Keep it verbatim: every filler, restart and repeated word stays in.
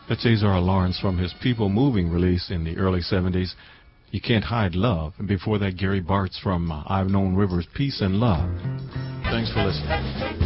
That's Azar Lawrence from his People Moving release in the early seventies. You Can't Hide Love. And before that, Gary Bartz from uh, I've Known Rivers, Peace and Love. Thanks for listening.